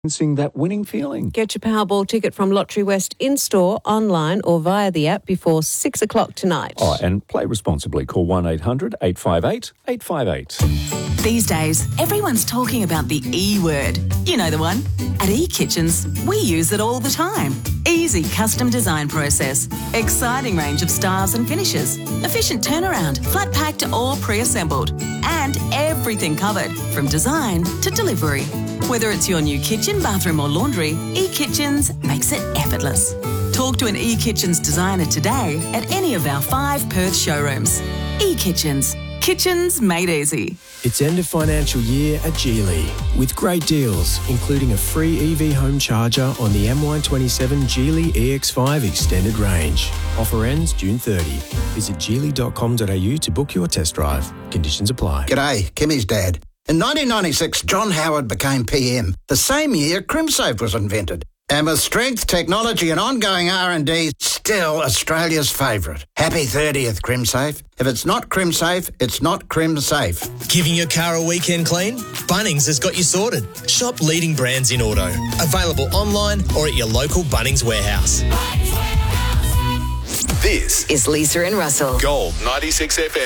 that winning feeling. Get your Powerball ticket from Lottery West in-store, online or via the app before 6 o'clock tonight. Oh, and play responsibly. Call 1-800-858-858. These days, everyone's talking about the E word. You know the one. At eKitchens, we use it all the time. Easy custom design process, exciting range of styles and finishes, efficient turnaround, flat packed or pre-assembled, and everything covered from design to delivery. Whether it's your new kitchen, bathroom or laundry, eKitchens makes it effortless. Talk to an eKitchens designer today at any of our 5 Perth showrooms. eKitchens. Kitchens made easy. It's end of financial year at Geely with great deals, including a free EV home charger on the MY27 Geely EX5 extended range. Offer ends June 30. Visit geely.com.au to book your test drive. Conditions apply. G'day, Kimmy's dad. In 1996, John Howard became PM. The same year, CrimSafe was invented. And with strength, technology and ongoing R&D, still Australia's favourite. Happy 30th, CrimSafe. If it's not CrimSafe, it's not CrimSafe. Giving your car a weekend clean? Bunnings has got you sorted. Shop leading brands in auto. Available online or at your local Bunnings warehouse. This is Lisa and Russell. Gold 96 FM.